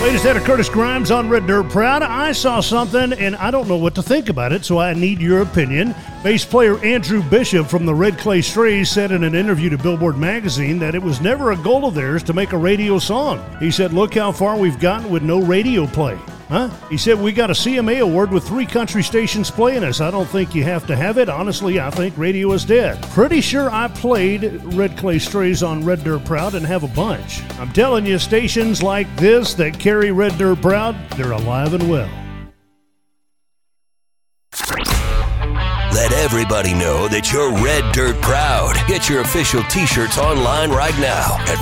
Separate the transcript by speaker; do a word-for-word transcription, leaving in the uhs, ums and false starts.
Speaker 1: Latest out of Curtis Grimes on Red Dirt Proud. I saw something, and I don't know what to think about it, so I need your opinion. Bass player Andrew Bishop from the Red Clay Strays said in an interview to Billboard magazine that it was never a goal of theirs to make a radio song. He said, look how far we've gotten with no radio play. Huh? He said, we got a C M A award with three country stations playing us. I don't think you have to have it. Honestly, I think radio is dead. Pretty sure I played Red Clay Strays on Red Dirt Proud and have a bunch. I'm telling you, stations like this that carry Red Dirt Proud, they're alive and well.
Speaker 2: Let everybody know that you're Red Dirt Proud. Get your official t-shirts online right now at